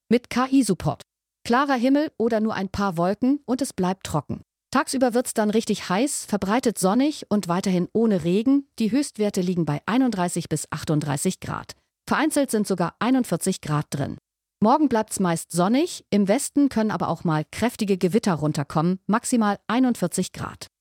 mit KI-Support. Klarer Himmel oder nur ein paar Wolken und es bleibt trocken. Tagsüber wird's dann richtig heiß, verbreitet sonnig und weiterhin ohne Regen. Die Höchstwerte liegen bei 31 bis 38 Grad. Vereinzelt sind sogar 41 Grad drin. Morgen bleibt's meist sonnig, im Westen können aber auch mal kräftige Gewitter runterkommen, maximal 41 Grad.